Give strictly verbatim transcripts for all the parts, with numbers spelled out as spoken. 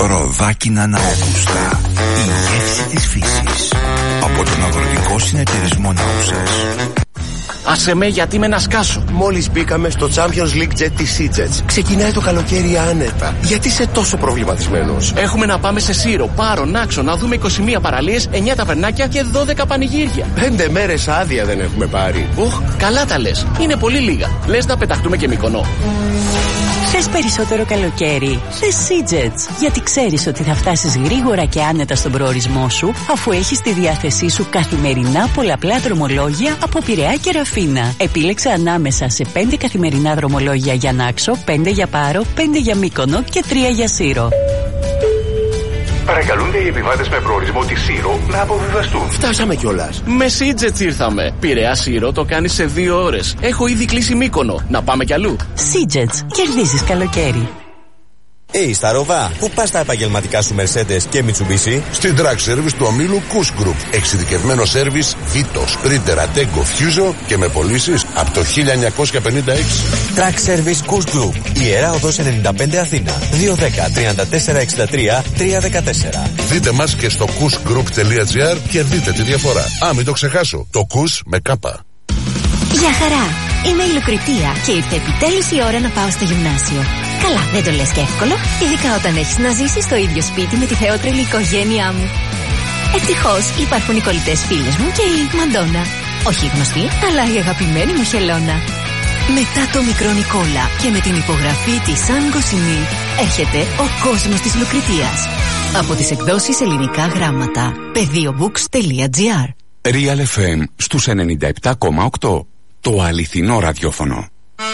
Ροδάκινα Ναόγουστα. Η γεύση της φύσης. Από τον Αγροτικό Συνεταιρισμό Ναούσας. Άσε με, γιατί με να σκάσω. Μόλις μπήκαμε στο Champions League Jet της Seajets. Ξεκινάει το καλοκαίρι άνετα. Γιατί είσαι τόσο προβληματισμένος? Έχουμε να πάμε σε Σύρο, Πάρο, Νάξο, να δούμε είκοσι μία παραλίες, εννιά ταβερνάκια και δώδεκα πανηγύρια. Πέντε μέρες άδεια δεν έχουμε πάρει. Οχ, καλά τα λες. Είναι πολύ λίγα. Λες να πεταχτούμε και Μύκονο. Θες περισσότερο καλοκαίρι? Θες Seajets. Γιατί ξέρεις ότι θα φτάσεις γρήγορα και άνετα στον προορισμό σου, αφού έχεις στη διάθεσή σου καθημερινά πολλαπλά δρομολόγια από Πειραιά και Ραφίνα. Επίλεξε ανάμεσα σε πέντε καθημερινά δρομολόγια για Νάξο, πέντε για Πάρο, πέντε για Μύκονο και τρία για Σύρο. Παρακαλούνται οι επιβάτες με προορισμό τη Σύρο να αποβιβαστούν. Φτάσαμε κιόλας. Με Seajets ήρθαμε. Πειραιά Σύρο το κάνει σε δύο ώρες. Έχω ήδη κλείσει Μύκονο. Να πάμε κι αλλού. Seajets. Κερδίζεις καλοκαίρι. Hey, Σταρόβα, πού πας τα επαγγελματικά σου Mercedes και Mitsubishi? Στην Track Service του ομίλου Kuss Group. Εξειδικευμένο σέρβις Vito, Sprinter, Ateco, Fuso και με πωλήσεις από το χίλια εννιακόσια πενήντα έξι. Track Service Kuss Group. Ιερά Οδός ενενήντα πέντε Αθήνα. δύο ένα μηδέν τριάντα τέσσερα εξήντα τρία τριακόσια δεκατέσσερα. Δείτε μας και στο kuss group τελεία gr και δείτε τη διαφορά. Α, μην το ξεχάσω. Το Kuss με κάπα. Γεια χαρά! Είμαι η Λουκριτία και ήρθε επιτέλους η ώρα να πάω στο γυμνάσιο. Καλά, δεν το λες και εύκολο, ειδικά όταν έχεις να ζήσεις στο ίδιο σπίτι με τη θεότρελη οικογένειά μου. Ευτυχώς υπάρχουν οι κολλητές φίλες μου και η Μαντόνα. Όχι η γνωστή, αλλά η αγαπημένη μου Χελώνα. Μετά το μικρό Νικόλα και με την υπογραφή της Σαν Γκοσινή έρχεται ο κόσμος της Λουκριτίας. Από τις εκδόσεις Ελληνικά Γράμματα. πεδίομπουκς τελεία gr. Real εφ εμ στους ενενήντα επτά κόμμα οκτώ. Το αληθινό ραδιόφωνο.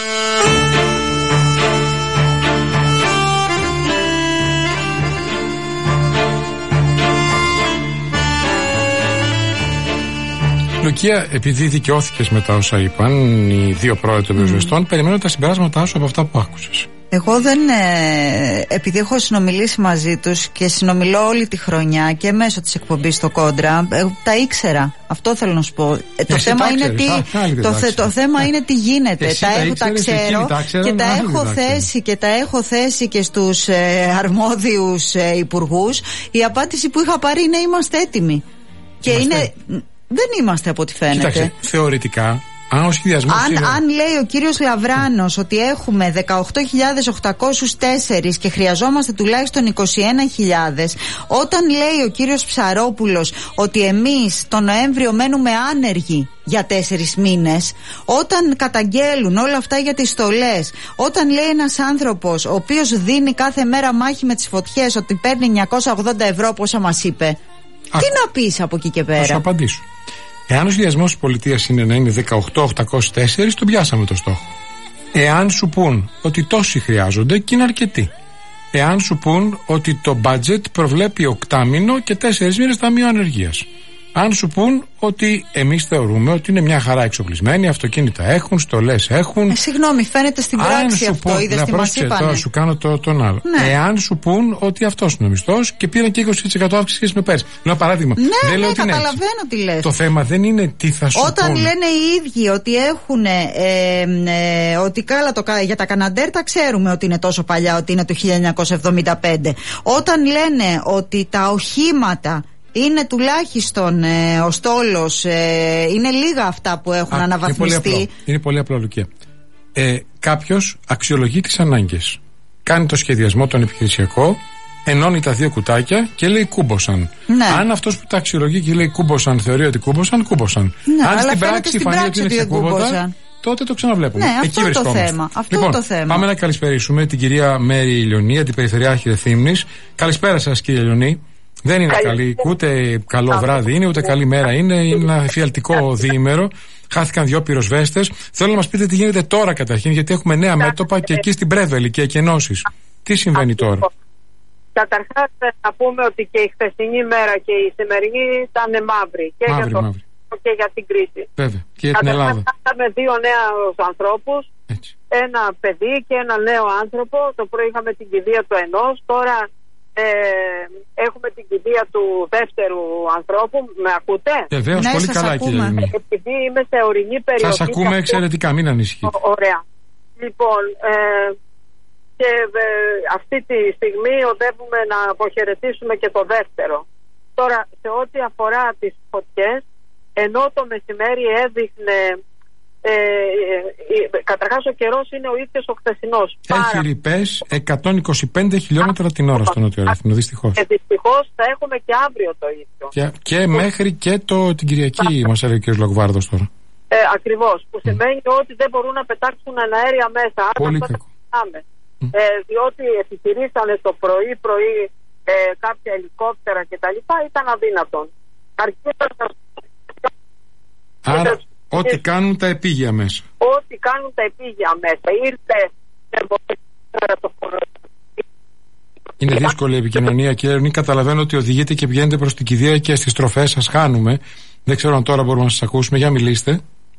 Λουκία, επειδή δικαιώθηκες με τα όσα είπαν οι δύο πρόεδροι των πυροσβεστών, mm. περιμένω τα συμπεράσματά σου από αυτά που άκουσες. Εγώ δεν, ε, επειδή έχω συνομιλήσει μαζί τους και συνομιλώ όλη τη χρονιά και μέσω της εκπομπής στο Κόντρα, ε, τα ήξερα. Αυτό θέλω να σου πω. Ε, το θέμα, είναι τι, το, θε, το θέμα είναι τι γίνεται. Εσύ τα, τα, έχω, ήξερες, τα ξέρω τα ξέρω, και, τα έχω θέσει, και τα έχω θέσει και στους ε, αρμόδιους ε, υπουργούς. Η απάντηση που είχα πάρει είναι είμαστε έτοιμοι. Και είναι... Δεν είμαστε από ό,τι φαίνεται. Κοίταξε, θεωρητικά, αν, ο αν, είναι... αν λέει ο κύριος Λαβράνος ότι έχουμε δεκαοκτώ χιλιάδες οκτακόσιους τέσσερα και χρειαζόμαστε τουλάχιστον είκοσι ένα χιλιάδες, όταν λέει ο κύριος Ψαρόπουλος ότι εμείς τον Νοέμβριο μένουμε άνεργοι για τέσσερις μήνες, όταν καταγγέλουν όλα αυτά για τις στολές, όταν λέει ένας άνθρωπος ο οποίος δίνει κάθε μέρα μάχη με τις φωτιές ότι παίρνει εννιακόσια ογδόντα ευρώ, πόσα μας είπε, Α, τι να πεις από εκεί και πέρα? Θα σου απαντήσω. Εάν ο σχεδιασμός της πολιτείας είναι να είναι δεκαοκτώ χιλιάδες οκτακόσιους τέσσερα, τον πιάσαμε το στόχο. Εάν σου πούν ότι τόσοι χρειάζονται και είναι αρκετοί. Εάν σου πούν ότι το budget προβλέπει οκτάμηνο και τέσσερις μήνες ταμείο ανεργίας. Αν σου πούν ότι εμείς θεωρούμε ότι είναι μια χαρά εξοπλισμένοι, αυτοκίνητα έχουν, στολές έχουν. Ε, συγγνώμη, φαίνεται στην πράξη αυτό. Είδες τι μας είπανε? Τώρα σου κάνω το, τον άλλο. Ναι. Εάν σου πούν ότι αυτός είναι ο μισθός και πήραν και είκοσι τοις εκατό αύξηση σχέση με πέρσι. Λέω παράδειγμα. Ναι, δεν ναι, λέω καταλαβαίνω τι λες. Το θέμα δεν είναι τι θα σου Όταν πούν. λένε οι ίδιοι ότι έχουν. Ε, ε, ότι καλά το, για τα Καναντέρ τα ξέρουμε ότι είναι τόσο παλιά, ότι είναι το χίλια εννιακόσια εβδομήντα πέντε. Όταν λένε ότι τα οχήματα είναι τουλάχιστον ε, ο στόλος, ε, είναι λίγα αυτά που έχουν Α, αναβαθμιστεί. Είναι πολύ απλό, είναι πολύ απλό Λουκία. Ε, κάποιος αξιολογεί τις ανάγκες. Κάνει το σχεδιασμό τον επιχειρησιακό, ενώνει τα δύο κουτάκια και λέει κούμποσαν. Ναι. Αν αυτός που τα αξιολογεί και λέει κούμποσαν θεωρεί ότι κούμποσαν, κούμποσαν. Ναι, αν αλλά στην πράξη φανεί ότι είναι ξεκούμποσαν, τότε το ξαναβλέπουμε. Ναι, Εκεί αυτό το θέμα. Αυτό λοιπόν, το θέμα. Πάμε να καλησπερίσουμε την κυρία Μέρη Ηλιονή, την Περιφερειάρχη Ρεθύμνης. Καλησπέρα σας, κύριε Ηλιονή. Δεν είναι καλή, καλή ούτε καλό βράδυ είναι, ούτε καλή μέρα είναι. Είναι ένα εφιαλτικό διήμερο. Χάθηκαν δυο πυροσβέστες. Θέλω να μας πείτε τι γίνεται τώρα καταρχήν, γιατί έχουμε νέα μέτωπα και εκεί στην Πρέβελη και εκενώσεις. Τι συμβαίνει τώρα? Καταρχάς να πούμε ότι και η χθεσινή μέρα και η σημερινή ήταν μαύρη. Και μαύρη, για το μαύρη. και για την κρίση. Βέβαια. Και για την Ελλάδα. Είχαμε δύο νέους ανθρώπους, Έτσι. ένα παιδί και ένα νέο άνθρωπο. Το πρωί είχαμε την κηδεία του ενός. Τώρα ε, έχουμε την κηδεία του δεύτερου ανθρώπου. Με ακούτε? Βεβαίως, ναι, πολύ καλά κύριε Λινή. Επειδή είμαι σε ορεινή περιοχή. Σας ακούμε εξαιρετικά, μην ανησυχείτε. Ωραία. Λοιπόν, ε, και ε, αυτή τη στιγμή οδεύουμε να αποχαιρετήσουμε και το δεύτερο. Τώρα, σε ό,τι αφορά τις φωτιές, ενώ το μεσημέρι έδειχνε, ε, ε, ε, καταρχάς ο καιρός είναι ο ίδιος ο χθεσινός. Έχει ρηπές εκατόν είκοσι πέντε χιλιόμετρα την ώρα στο Νότιο Ρέθυμνο, δυστυχώς. Και δυστυχώς θα έχουμε και αύριο το ίδιο. Και, και μέχρι και το, την Κυριακή, μας έλεγε ο κ. Λογβάρδος τώρα. Ε, ακριβώς, που mm. σημαίνει ότι δεν μπορούν να πετάξουν αέρια μέσα. Πολύ κακό. Mm. Ε, διότι επιχειρήσανε το πρωί-πρωί ε, κάποια ελικόπτερα κτλ. Ήταν αδύνατον. Άρα, ό,τι κάνουν τα επίγεια μέσα. Ό,τι κάνουν τα επίγεια μέσα. Ήρθε το Είναι δύσκολη η επικοινωνία, κύριε Λεωνή. Καταλαβαίνω ότι οδηγείτε και πηγαίνετε προς την κηδεία και στις στροφές σας χάνουμε. Δεν ξέρω αν τώρα μπορούμε να σας ακούσουμε. Για μιλήστε.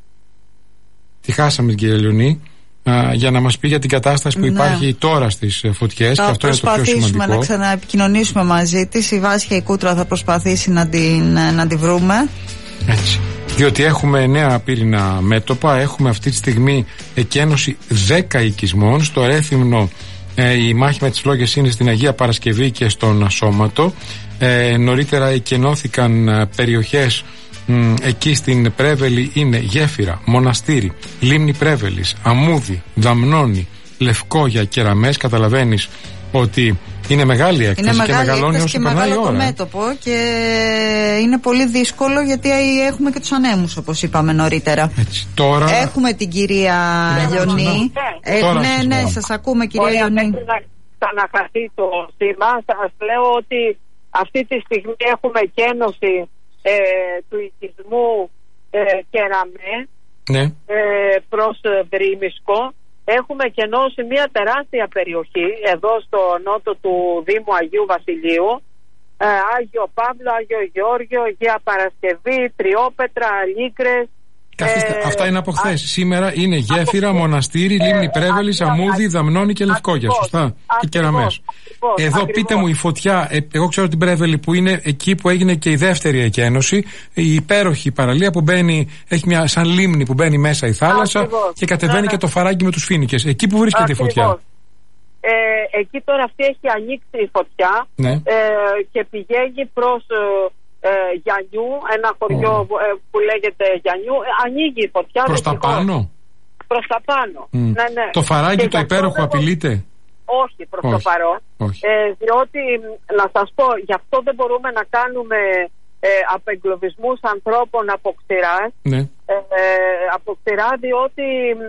Τη χάσαμε, κύριε Λεωνή. Για να μας πει για την κατάσταση που ναι. υπάρχει τώρα στις φωτιές. Θα και αυτό είναι το πιο σημαντικό. Θα προσπαθήσουμε να ξαναεπικοινωνήσουμε μαζί της. Η Βάσια η Κούτρα θα προσπαθήσει να την, να την βρούμε. Έτσι. Διότι έχουμε νέα πύρινα μέτωπα. Έχουμε αυτή τη στιγμή εκένωση δέκα οικισμών. Στο Ρέθυμνο ε, η μάχη με τις φλόγες είναι στην Αγία Παρασκευή και στον Ασώματο. Ε, νωρίτερα εκενώθηκαν ε, περιοχές μ, εκεί στην Πρέβελη είναι Γέφυρα, Μοναστήρι, Λίμνη Πρέβελης, Αμμούδη, Δαμνώνη, Λευκόγια, Κεραμές. Καταλαβαίνεις ότι είναι μεγάλη έκταση είναι και μεγάλη μεγαλώνει όσο περνάει η ώρα. Είναι μεγάλο το μέτωπο και είναι πολύ δύσκολο γιατί έχουμε και τους ανέμους, όπως είπαμε νωρίτερα. Έτσι, τώρα... Έχουμε την κυρία Λιονή. Ε, ναι, ναι, ναι, σας ακούμε, κυρία Λιονή. Μέχρι να ξαναχαθεί το σήμα, σας λέω ότι αυτή τη στιγμή έχουμε κένωση ε, του οικισμού ε, Κεραμέ ναι. ε, προς Βρύμισκο. Έχουμε κενώσει μια τεράστια περιοχή εδώ στο νότο του Δήμου Αγίου Βασιλείου, ε, Άγιο Παύλο, Άγιο Γεώργιο, Αγία Παρασκευή, Τριόπετρα, Αλίκρες. Καθίστε, ε, αυτά είναι από χθες. Α... Σήμερα είναι Γέφυρα, από... Μοναστήρι, Λίμνη Πρέβελης, Αμμούδη, Δαμνώνη και Λευκόγια. Σωστά. Ακριβώς, και Κεραμές. Ακριβώς, Εδώ ακριβώς. Πείτε μου, η φωτιά, ε, εγώ ξέρω την Πρέβελη που είναι εκεί που έγινε και η δεύτερη εκένωση, η υπέροχη παραλία που μπαίνει, έχει μια σαν λίμνη που μπαίνει μέσα η θάλασσα ακριβώς. Και κατεβαίνει ναι, ναι. και το φαράγγι με τους φοίνικες. Εκεί που βρίσκεται ακριβώς. Η φωτιά. Ε, εκεί τώρα αυτή έχει ανοίξει η φωτιά ναι. ε, και πηγαίνει προς... Ε, Ε, Γιαννιού, ένα χωριό oh. ε, που λέγεται Γιαννιού, ε, ανοίγει η φωτιά. Προς τα πάνω. Προς τα πάνω. Mm. Ναι, ναι. Το φαράγγι και το υπέροχο δεν... απειλείται. Όχι προς όχι. το παρόν. Όχι. Ε, διότι, να σας πω, γι' αυτό δεν μπορούμε να κάνουμε ε, απεγκλωβισμούς ανθρώπων από ξηράς. Ναι. Ε, από ξηρά, διότι...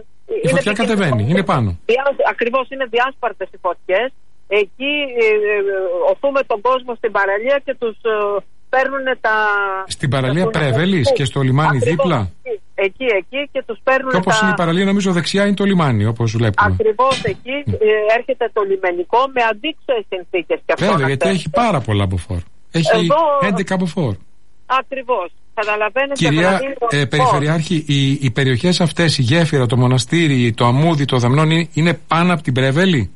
Η φωτιά είναι κατεβαίνει, είναι πάνω. Ακριβώς, είναι διάσπαρτες οι φωτιές. Εκεί ε, ε, οθούμε τον κόσμο στην παραλία και τους... Ε, τα... Στην παραλία Πρέβελης και στο λιμάνι ακριβώς, δίπλα. Εκεί, εκεί και τους παίρνουν. Και όπως τα... είναι η παραλία, νομίζω δεξιά είναι το λιμάνι, όπως βλέπουμε. Ακριβώς εκεί mm. ε, έρχεται το λιμενικό με αντίξωες συνθήκες. Βέβαια, γιατί έχει πάρα πολλά μποφόρ. Έχει Εδώ... έντεκα μποφόρ. Ακριβώς. Καταλαβαίνετε. Κυρία ε, Περιφερειάρχη, οι, οι περιοχές αυτές, η Γέφυρα, το Μοναστήρι, το Αμμούδι, το Δαμνώνι, είναι πάνω από την Πρέβελη.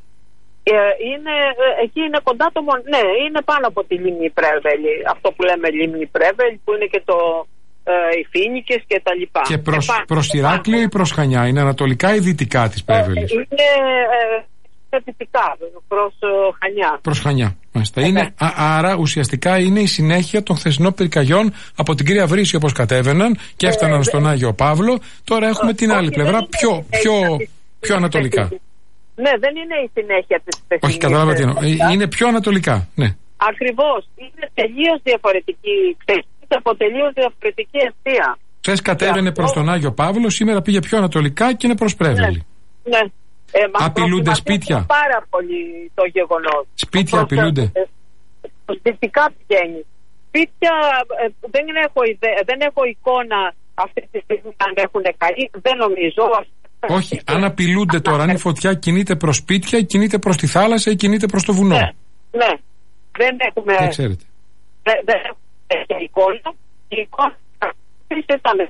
Είναι, εκεί είναι κοντά το Μον... Ναι, είναι πάνω από τη Λίμνη Πρέβελη. Αυτό που λέμε Λίμνη Πρέβελη, που είναι και το ε, οι Φοίνικες και τα λοιπά. Και προς, ε, προς Ηράκλειο ή προς Χανιά, είναι ανατολικά ή δυτικά της Πρέβελης? Ε, είναι ε, δυτικά, προς ε, Χανιά. Προς Χανιά, μάλιστα. Ε, είναι, α, άρα ουσιαστικά είναι η συνέχεια των χθεσινών πυρκαγιών από την Κρύα Βρύση όπως κατέβαιναν και έφταναν ε, στον Άγιο Παύλο. Τώρα έχουμε ε, την άλλη πλευρά, πιο, πιο, πιο ανατολικά. Ναι, δεν είναι η συνέχεια της χθεσινής. Όχι, κατάλαβα τι εννοώ. Είναι πιο ανατολικά, ναι. Ακριβώς. Είναι τελείως διαφορετική, από τελείως διαφορετική αιστεία. Χθες κατέβαινε προς τον Άγιο Παύλο, σήμερα πήγε πιο ανατολικά και είναι προς Πρέβελη. Ναι. ναι. Ε, απειλούνται σπίτια? Πάρα πολύ το γεγονός. Σπίτια προς, απειλούνται? Ε, δυτικά πηγαίνει. Σπίτια ε, δεν, έχω ιδέα, δεν έχω εικόνα αυτή τη στιγμή αν έχουν καεί. Δεν νομίζω. Όχι, αν απειλούνται τώρα, αν η φωτιά κινείται προς σπίτια ή κινείται προς τη θάλασσα ή κινείται προς το βουνό. Ναι, ναι. Δεν έχουμε... Δεν ξέρετε. Δεν, δεν έχουμε εικόνα. Η εικόνα ήταν...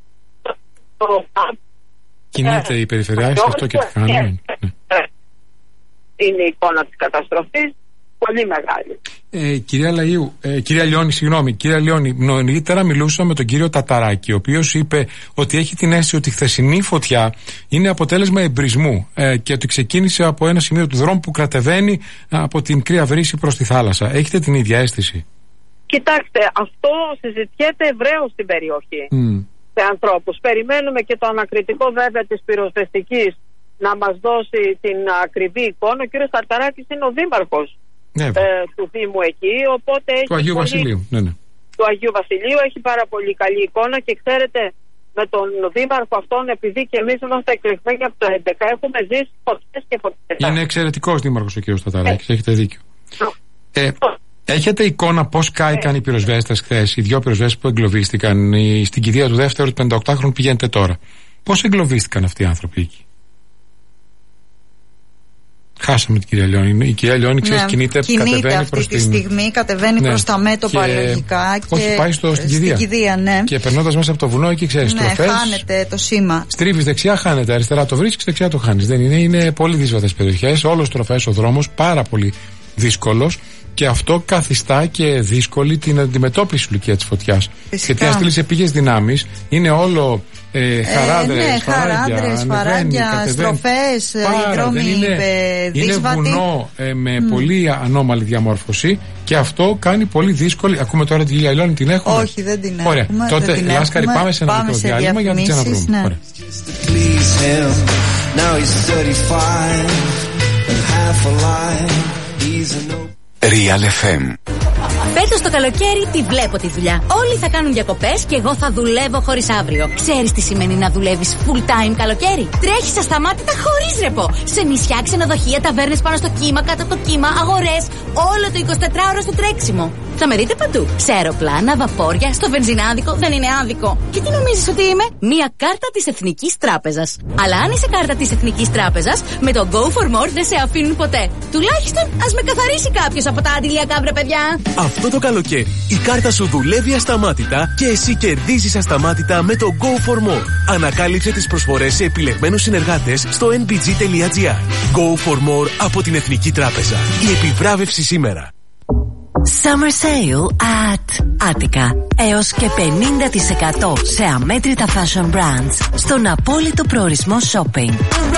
Κινείται η Περιφερειάρχη, αυτό και τι κάνουμε. Είναι η εικόνα της καταστροφής. πολύ μεγάλη. Ε, κυρία Λαΐου, ε, κυρία Λιώνη, συγγνώμη, κυρία Λιώνη, νωρίτερα μιλούσα με τον κύριο Ταταράκη, ο οποίος είπε ότι έχει την αίσθηση ότι η χθεσινή φωτιά είναι αποτέλεσμα εμπρισμού ε, και ότι ξεκίνησε από ένα σημείο του δρόμου που κρατεβαίνει από την Κρύα Βρύση προς τη θάλασσα. Έχετε την ίδια αίσθηση? Κοιτάξτε, αυτό συζητιέται ευρέως στην περιοχή mm. σε ανθρώπους. Περιμένουμε και το ανακριτικό βέβαια της πυροσβεστικής να μας δώσει την ακριβή εικόνα. Ο κύριος Ταταράκης είναι ο δήμαρχος ναι, ε, του Δήμου εκεί, οπότε έχει του Αγίου πολύ... Βασιλείου. Ναι, ναι. Του Αγίου Βασιλείου έχει πάρα πολύ καλή εικόνα και ξέρετε, με τον δήμαρχο αυτόν, επειδή και εμείς είμαστε εκλεγμένοι από το έντεκα, έχουμε ζήσει φωτιές και φωτιές. Είναι εξαιρετικός δήμαρχος ο κύριος Ταταράκης, ε. έχετε δίκιο. Ε, έχετε εικόνα πώς κάηκαν ε. οι πυροσβέστες χθες, οι δυο πυροσβέστες που εγκλωβίστηκαν η, στην κηδεία του δεύτερου του πενηνταοκτάχρονου πηγαίνετε τώρα? Πώς εγκλωβίστηκαν αυτοί οι άνθρωποι εκεί? Χάσαμε την κυρία Λιώνη. Η κυρία Λιώνη, ξέρεις, ναι, κινείται, κινείται κατεβαίνει αυτή προς τη την... στιγμή, κατεβαίνει ναι. προς τα μέτωπα και... λογικά. Και... Όχι, πάει στο, στην κηδεία. Στην κηδεία, ναι. Και περνώντας μέσα από το βουνό, εκεί ξέρεις, ναι, τροφές. χάνεται το σήμα. Στρίβεις δεξιά, χάνεται. Αριστερά το βρίσκεις, δεξιά το χάνεις. Δεν είναι, είναι πολύ δύσβατες περιοχές. Όλος τροφές ο δρόμος, πάρα πολύ δύσκολος. Και αυτό καθιστά και δύσκολη την αντιμετώπιση, Λουκία, της φωτιάς. Γιατί αν στείλεις επίγειες δυνάμεις, είναι όλο ε, χαράδρες, ε, ναι, φαράγγια, φαράγγια στροφές, οι δρόμοι δύσβατοι. Είναι βουνό ε, με mm. πολύ ανώμαλη διαμόρφωση και αυτό κάνει πολύ δύσκολη. Ακούμε τώρα την κυρία Λιώνη, την έχουμε? Όχι, δεν την έχουμε. Ωραία, τότε την Λάσκαρη, έχουμε. πάμε σε ένα πάμε μικρό σε διάλειμμα για να την ξαναβρούμε. Ναι. Real εφ εμ. Φέτος το καλοκαίρι τη βλέπω τη δουλειά. Όλοι θα κάνουν διακοπές και εγώ θα δουλεύω χωρίς αύριο. Ξέρεις τι σημαίνει να δουλεύεις full time καλοκαίρι? Τρέχεις ασταμάτητα χωρίς ρεπό. Σε νησιά, ξενοδοχεία, ταβέρνες πάνω στο κύμα, κάτω από το κύμα, αγορές. Όλο το εικοσιτετράωρο στο τρέξιμο. Θα με δείτε παντού. Σε αεροπλάνα, βαπόρια, στο βενζινάδικο. Δεν είναι άδικο. Και τι νομίζεις ότι είμαι? Μία κάρτα της Εθνικής Τράπεζας. Αλλά αν είσαι κάρτα της Εθνικής Τράπεζας, με το Go for More δεν σε αφήνουν ποτέ. Τουλάχιστον ας με καθαρίσει κάποιος από τα αντιλιακά, βρε παιδιά. Αυτό το καλοκαίρι η κάρτα σου δουλεύει ασταμάτητα και εσύ κερδίζεις ασταμάτητα με το Go for More. Ανακάλυψε τις προσφορές σε επιλεγμένους συνεργάτες στο εν μπι τζι τελεία τζι άρ. Go for More από την Εθνική Τράπεζα. Η επιβράβευση σήμερα. Summer Sale at Attica. Έως και πενήντα τοις εκατό σε αμέτρητα fashion brands στον απόλυτο προορισμό shopping.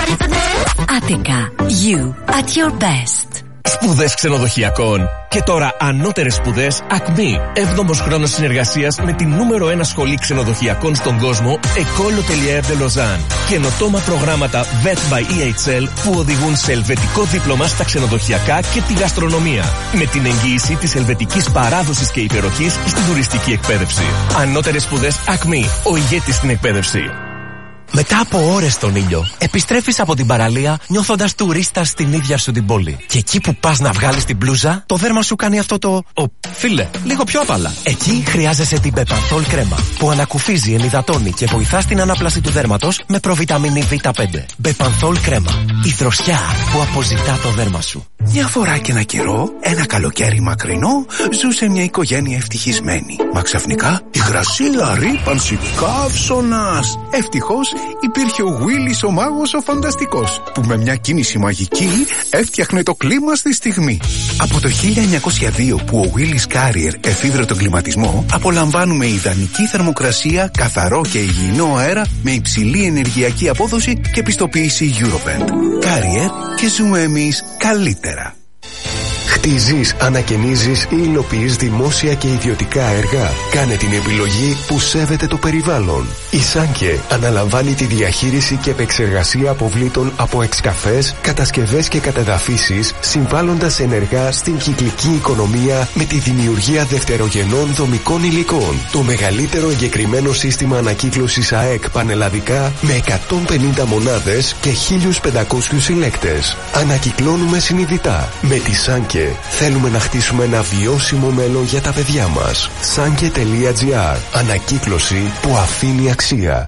Attica. You at your best. Σπουδές ξενοδοχειακών. Και τώρα ανώτερες σπουδές Ακμή. Έβδομος χρόνος συνεργασίας με την νούμερο ένα σχολή ξενοδοχειακών στον κόσμο, École Hôtelière de Lausanne. Καινοτόμα προγράμματα βετ by ι έιτς ελ που οδηγούν σε ελβετικό δίπλωμα στα ξενοδοχειακά και τη γαστρονομία. Με την εγγύηση της ελβετικής παράδοσης και υπεροχής στην τουριστική εκπαίδευση. Ανώτερες σπουδές Ακμή. Ο ηγέτης στην εκπαίδευση. Μετά από ώρες στον ήλιο, επιστρέφεις από την παραλία νιώθοντας τουρίστας στην ίδια σου την πόλη. Και εκεί που πας να βγάλεις την μπλούζα, το δέρμα σου κάνει αυτό το... Ο, φίλε, λίγο πιο απαλά. Εκεί χρειάζεσαι την Bepanthol κρέμα, που ανακουφίζει, ενυδατώνει και βοηθά στην ανάπλαση του δέρματος με προβιταμίνη βι πέντε. Bepanthol κρέμα. Η δροσιά που αποζητά το δέρμα σου. Μια φορά και ένα καιρό, ένα καλοκαίρι μακρινό, ζούσε μια οικογένεια ευτυχισμένη. Μα ξαφνικά, υγρασία, ρύπανση, καύσωνας. Ευτυχώς υπήρχε ο Willis ο μάγος ο φανταστικός, που με μια κίνηση μαγική έφτιαχνε το κλίμα στη στιγμή. Από το χίλια εννιακόσια δύο που ο Willis Carrier εφήβρε τον κλιματισμό, απολαμβάνουμε ιδανική θερμοκρασία, καθαρό και υγιεινό αέρα με υψηλή ενεργειακή απόδοση και πιστοποίηση Eurovent. Carrier, και ζούμε εμείς καλύτερα. Χτίζεις, ανακαινίζεις ή υλοποιείς δημόσια και ιδιωτικά έργα. Κάνε την επιλογή που σέβεται το περιβάλλον. Η Σάνκε αναλαμβάνει τη διαχείριση και επεξεργασία αποβλήτων από εξκαφές, κατασκευές και κατεδαφίσεις, συμβάλλοντας ενεργά στην κυκλική οικονομία με τη δημιουργία δευτερογενών δομικών υλικών. Το μεγαλύτερο εγκεκριμένο σύστημα ανακύκλωσης ΑΕΚ πανελλαδικά με εκατόν πενήντα μονάδες και χίλιους πεντακόσιους συλλέκτες. Ανακυκλώνουμε συνειδητά. Με τη Σάνκε θέλουμε να χτίσουμε ένα βιώσιμο μέλλον για τα παιδιά μας. Sanke τελεία τζι άρ. Ανακύκλωση που αφήνει αξία.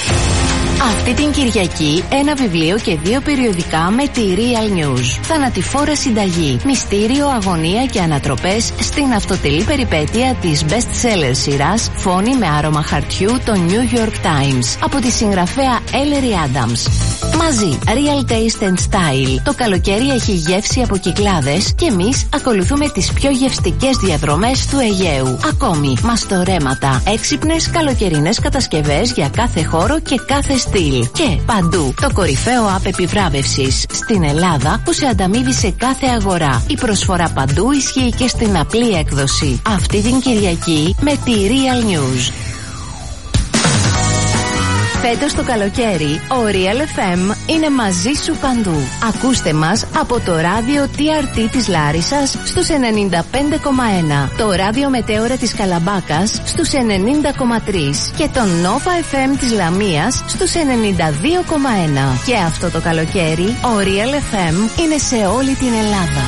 Αυτή την Κυριακή ένα βιβλίο και δύο περιοδικά με τη Real News. Θανατηφόρα συνταγή, μυστήριο, αγωνία και ανατροπές στην αυτοτελή περιπέτεια της best-seller σειράς Φόνη με άρωμα χαρτιού, το New York Times, από τη συγγραφέα Ellery Adams. Μαζί, Real Taste and Style. Το καλοκαίρι έχει γεύση από Κυκλάδες και εμείς ακολουθούμε τις πιο γευστικές διαδρομές του Αιγαίου. Ακόμη, μαστορέματα, έξυπνες καλοκαιρινές κατασκευές για κάθε χώρο και κάθε στυλ. Και παντού, το κορυφαίο app επιβράβευσης στην Ελλάδα που σε ανταμείβει σε κάθε αγορά. Η προσφορά παντού ισχύει και στην απλή έκδοση. Αυτή την Κυριακή με τη Real News. Φέτος το καλοκαίρι, ο Real εφ εμ είναι μαζί σου παντού. Ακούστε μας από το ράδιο τι αρ τι της Λάρισσας στους ενενήντα πέντε κόμμα ένα, το ράδιο Μετέωρα της Καλαμπάκας στους ενενήντα κόμμα τρία και το Nova εφ εμ της Λαμίας στους ενενήντα δύο κόμμα ένα. Και αυτό το καλοκαίρι, ο Real εφ εμ είναι σε όλη την Ελλάδα.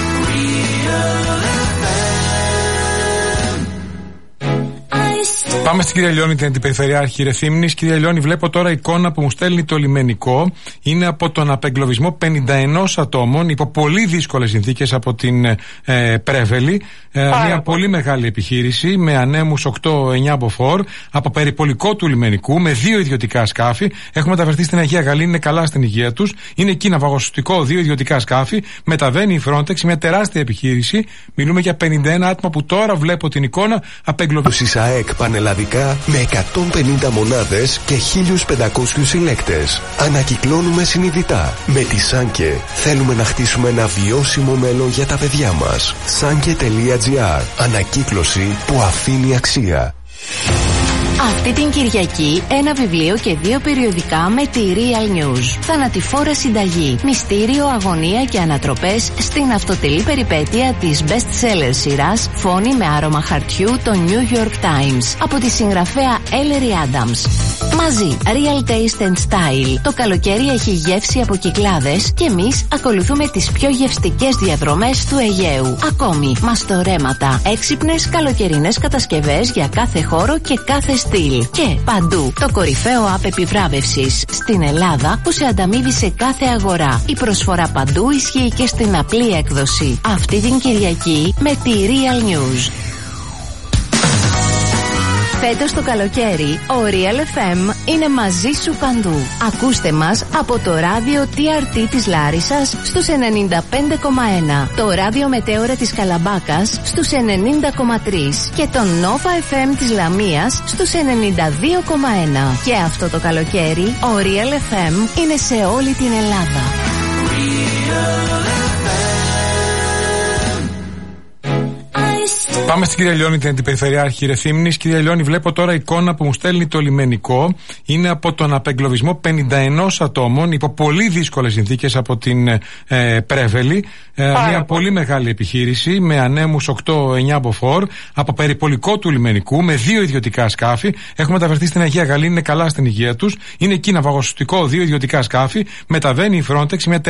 Πάμε στην κυρία Λιώνη, την Αντιπεριφερειάρχη Ρεθύμνης. Κυρία Λιώνη, βλέπω τώρα εικόνα που μου στέλνει το λιμενικό. Είναι από τον απεγκλωβισμό πενήντα ένα ατόμων υπό πολύ δύσκολες συνθήκες από την ε, Πρέβελη. Ε, μια πολύ μεγάλη επιχείρηση με ανέμους οκτώ εννιά μποφόρ από περιπολικό του λιμενικού με δύο ιδιωτικά σκάφη. Έχουν μεταφερθεί στην Αγία Γαλήνη, είναι καλά στην υγεία τους. Είναι εκεί ναυαγοσωστικό, δύο ιδιωτικά σκάφη. Μεταβαίνει η Frontex, μια τεράστια επιχείρηση. Μιλούμε για πενήντα ένα άτομα που τώρα βλέπω την εικόνα απεγκλωβισμό. Πανελλαδικά με εκατόν πενήντα μονάδες και χίλιους πεντακόσιους συλλέκτες. Ανακυκλώνουμε συνειδητά. Με τη Σάνκε θέλουμε να χτίσουμε ένα βιώσιμο μέλλον για τα παιδιά μας. Σάνκε τελεία τζι άρ. Ανακύκλωση που αφήνει αξία. Αυτή την Κυριακή ένα βιβλίο και δύο περιοδικά με τη Real News. Θανατηφόρα συνταγή, μυστήριο, αγωνία και ανατροπές στην αυτοτελή περιπέτεια της best seller σειράς Φόνη με άρωμα χαρτιού το New York Times από τη συγγραφέα Ellery Adams. Μαζί, Real Taste and Style. Το καλοκαίρι έχει γεύση από Κυκλάδες και εμείς ακολουθούμε τις πιο γευστικές διαδρομές του Αιγαίου. Ακόμη, μαστορέματα, έξυπνες καλοκαιρινές κατασκευές για κάθε χώρο και κάθε στυλ. Και παντού, το κορυφαίο app επιβράβευσης στην Ελλάδα που σε ανταμείβει σε κάθε αγορά. Η προσφορά παντού ισχύει και στην απλή έκδοση. Αυτή την Κυριακή με τη Real News. Φέτος το καλοκαίρι, ο Real εφ εμ είναι μαζί σου παντού. Ακούστε μας από το ράδιο τι αρ τι της Λάρισσας στους ενενήντα πέντε κόμμα ένα, το ράδιο Μετέωρα της Καλαμπάκας στους ενενήντα κόμμα τρία και το Nova εφ εμ της Λαμίας στους ενενήντα δύο κόμμα ένα. Και αυτό το καλοκαίρι, ο Real εφ εμ είναι σε όλη την Ελλάδα. Πάμε στην κυρία Λιώνη, την Αντιπεριφερειάρχη Ρεθύμνης. Κυρία Λιώνη, βλέπω τώρα εικόνα που μου στέλνει το λιμενικό. Είναι από τον απεγκλωβισμό πενήντα ένα ατόμων υπό πολύ δύσκολες συνθήκες από την ε, Πρέβελη. Ε, μια πολύ μεγάλη επιχείρηση με ανέμους οκτώ εννιά μποφόρ από περιπολικό του λιμενικού με δύο ιδιωτικά σκάφη. Έχουν μεταφερθεί στην Αγία Γαλήνη, είναι καλά στην υγεία τους. Είναι εκεί ναυαγοσωστικό, δύο ιδιωτικά σκάφη. Μεταβαίνει η Frontex, μια